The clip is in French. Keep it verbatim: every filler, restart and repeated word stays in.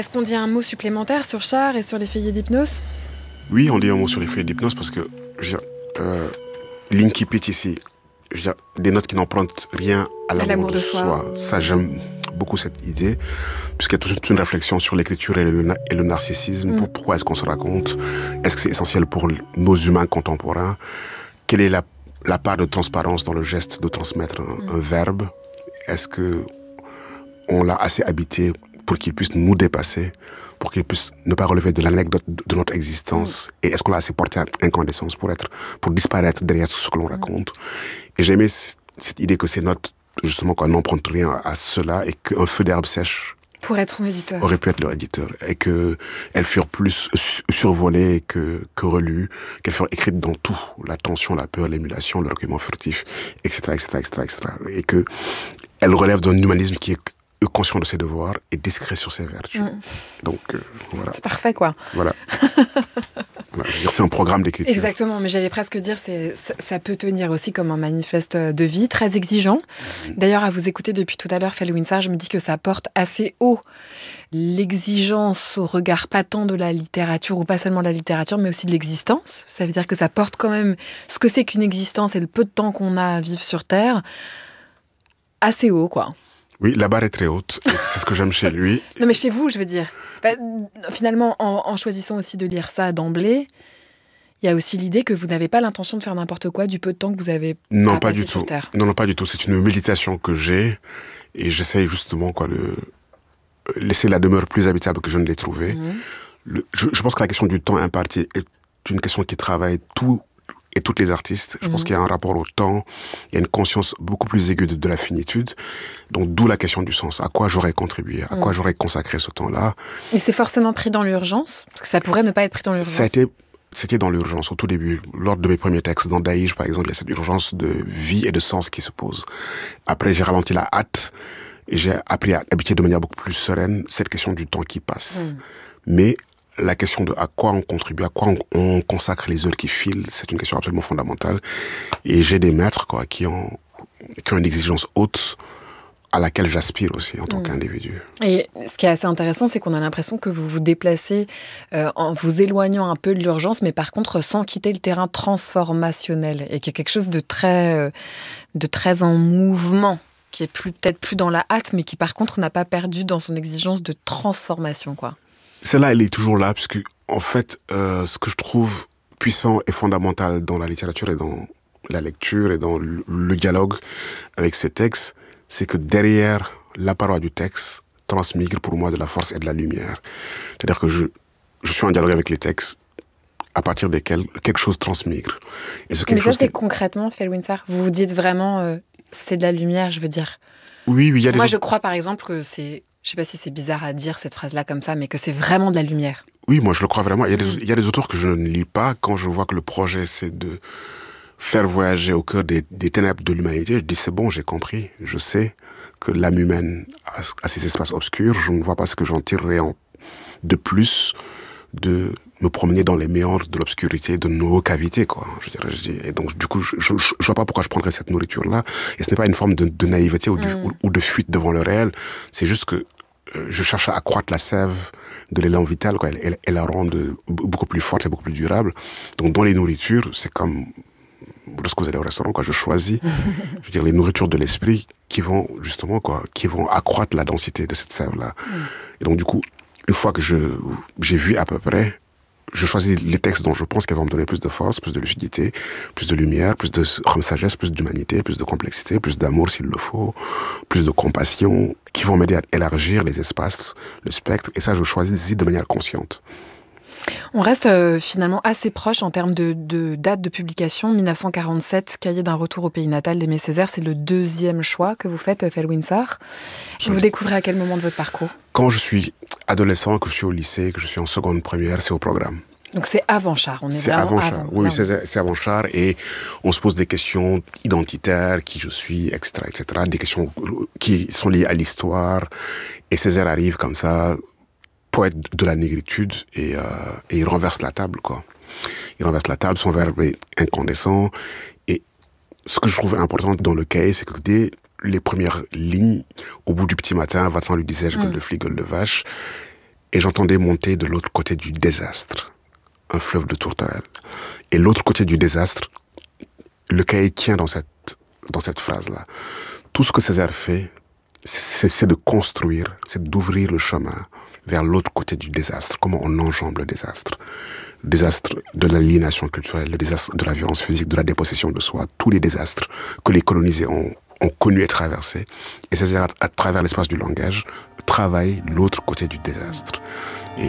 Est-ce qu'on dit un mot supplémentaire sur Char et sur les feuillets d'hypnose ? Oui, on dit un mot sur les feuillets d'hypnose parce que, je veux dire, euh, l'incipit ici, je veux dire, des notes qui n'empruntent rien à l'amour, à l'amour de, de soi. soi. Ça, j'aime beaucoup cette idée, puisqu'il y a toute une réflexion sur l'écriture et le, et le narcissisme. Mm. Pourquoi est-ce qu'on se raconte ? Est-ce que c'est essentiel pour nos humains contemporains ? Quelle est la, la part de transparence dans le geste de transmettre un, mm. un verbe ? Est-ce que on l'a assez habité pour qu'il puisse nous dépasser, pour qu'il puisse ne pas relever de l'anecdote de notre existence? Mm. Et est-ce qu'on l'a assez porté à incandescence pour être, pour disparaître derrière tout ce que l'on mm. raconte? Et j'ai aimé cette idée que ces notes, justement, qu'on n'emprunte rien à cela et qu'un feu d'herbe sèche pour être son éditeur aurait pu être leur éditeur, et que elles furent plus survolées que, que relues, qu'elles furent écrites dans tout, la tension, la peur, l'émulation, le recueillement furtif, et cetera, et cetera, et cetera, et cetera, et que elles relèvent d'un humanisme qui est conscient de ses devoirs et discret sur ses vertus. Mm. Donc, euh, voilà. C'est parfait, quoi. Voilà. Voilà, je veux dire, c'est un programme d'écriture. Exactement, mais j'allais presque dire, c'est, ça, ça peut tenir aussi comme un manifeste de vie, très exigeant. Mmh. D'ailleurs, à vous écouter depuis tout à l'heure, Felwinsar, je me dis que ça porte assez haut l'exigence au regard pas tant de la littérature, ou pas seulement de la littérature, mais aussi de l'existence. Ça veut dire que ça porte quand même ce que c'est qu'une existence et le peu de temps qu'on a à vivre sur Terre, assez haut, quoi. Oui, la barre est très haute, et c'est ce que j'aime chez lui. Non, mais chez vous, je veux dire. Bah, finalement, en, en choisissant aussi de lire ça d'emblée, il y a aussi l'idée que vous n'avez pas l'intention de faire n'importe quoi du peu de temps que vous avez non, à pas passer du sur tout. Terre. Non, non, pas du tout. C'est une méditation que j'ai, et j'essaye justement quoi, de laisser la demeure plus habitable que je ne l'ai trouvée. Mmh. Le, je, je pense que la question du temps imparti est une question qui travaille tout et toutes les artistes. Je mmh. pense qu'il y a un rapport au temps, il y a une conscience beaucoup plus aiguë de, de la finitude. Donc d'où la question du sens. À quoi j'aurais contribué ? À mmh. quoi j'aurais consacré ce temps-là ? Mais c'est forcément pris dans l'urgence ? Parce que ça pourrait ne pas être pris dans l'urgence. Ça a été, c'était dans l'urgence au tout début. Lors de mes premiers textes, dans Daïch par exemple, il y a cette urgence de vie et de sens qui se pose. Après, j'ai ralenti la hâte et j'ai appris à habiter de manière beaucoup plus sereine cette question du temps qui passe. Mmh. Mais la question de à quoi on contribue, à quoi on, on consacre les heures qui filent, c'est une question absolument fondamentale. Et j'ai des maîtres quoi, qui, ont, qui ont une exigence haute à laquelle j'aspire aussi en tant mmh. qu'individu. Et ce qui est assez intéressant, c'est qu'on a l'impression que vous vous déplacez euh, en vous éloignant un peu de l'urgence, mais par contre sans quitter le terrain transformationnel, et qu'il y a quelque chose de très, euh, de très en mouvement, qui est plus, peut-être plus dans la hâte, mais qui par contre n'a pas perdu dans son exigence de transformation, quoi. Celle-là, elle est toujours là, puisque, en fait, euh, ce que je trouve puissant et fondamental dans la littérature et dans la lecture et dans le, le dialogue avec ces textes, c'est que derrière la parole du texte transmigre pour moi de la force et de la lumière. C'est-à-dire que je, je suis en dialogue avec les textes à partir desquels quelque chose transmigre. Et ce quelque Mais ça, chose c'est qui... concrètement, Felwinsar, vous vous dites vraiment, euh, c'est de la lumière, je veux dire. Oui, oui, il y a des... Moi, je crois, par exemple, que c'est... Je ne sais pas si c'est bizarre à dire cette phrase-là comme ça, mais que c'est vraiment de la lumière. Oui, moi je le crois vraiment. Il y a des, il y a des auteurs que je ne lis pas. Quand je vois que le projet c'est de faire voyager au cœur des, des ténèbres de l'humanité, je dis c'est bon, j'ai compris. Je sais que l'âme humaine a, a ces espaces obscurs. Je ne vois pas ce que j'en tirerai en, de plus de me promener dans les méandres de l'obscurité, de nos cavités, quoi. Je dirais, je dis. Et donc, du coup, je, je, je vois pas pourquoi je prendrais cette nourriture-là. Et ce n'est pas une forme de, de naïveté ou, du, mmh. ou, ou de fuite devant le réel. C'est juste que euh, je cherche à accroître la sève de l'élan vital, quoi, et, et la rendre beaucoup plus forte et beaucoup plus durable. Donc, dans les nourritures, c'est comme lorsque vous allez au restaurant, quoi, je choisis, je veux dire, les nourritures de l'esprit qui vont, justement, quoi, qui vont accroître la densité de cette sève-là. Mmh. Et donc, du coup, une fois que je, j'ai vu à peu près, je choisis les textes dont je pense qu'elles vont me donner plus de force, plus de lucidité, plus de lumière, plus de sagesse, plus d'humanité, plus de complexité, plus d'amour s'il le faut, plus de compassion, qui vont m'aider à élargir les espaces, le spectre. Et ça, je choisis de manière consciente. On reste euh, finalement assez proche en termes de, de date de publication. dix-neuf cent quarante-sept, Cahier d'un retour au pays natal d'Aimé Césaire, c'est le deuxième choix que vous faites, Felwinsar. Vous découvrez à quel moment de votre parcours ? Quand je suis adolescent, que je suis au lycée, que je suis en seconde première, c'est au programme. Donc c'est avant Char, on est, c'est vraiment avant Char. avant. Oui, c'est, c'est avant Char, et on se pose des questions identitaires, qui je suis, et cetera, et cetera, des questions qui sont liées à l'histoire, et Césaire arrive comme ça, poète de la négritude, et, euh, et il renverse la table, quoi. Il renverse la table, son verbe est incandescent, et ce que je trouve important dans le cahier, c'est que dès les premières lignes, au bout du petit matin, va-t'en lui disais-je, gueule de flic, gueule de vache, et j'entendais monter de l'autre côté du désastre un fleuve de tourterelles. Et l'autre côté du désastre, le cahier tient dans cette, dans cette phrase-là. Tout ce que Césaire fait, c'est, c'est de construire, c'est d'ouvrir le chemin vers l'autre côté du désastre. Comment on enjambe le désastre. Le désastre de l'aliénation culturelle, le désastre de la violence physique, de la dépossession de soi, tous les désastres que les colonisés ont, ont connus et traversés. Et Césaire, à, à travers l'espace du langage, travaille l'autre côté du désastre. Et